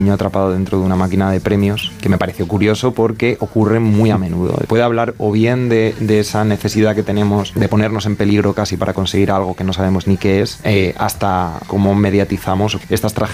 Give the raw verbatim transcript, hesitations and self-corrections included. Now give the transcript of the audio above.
niño atrapado dentro de una máquina de premios, que me pareció curioso porque ocurre muy a menudo. Puede hablar o bien de, de esa necesidad que tenemos de ponernos en peligro casi para conseguir algo que no sabemos ni qué es, eh, hasta cómo mediatizamos estas tragedias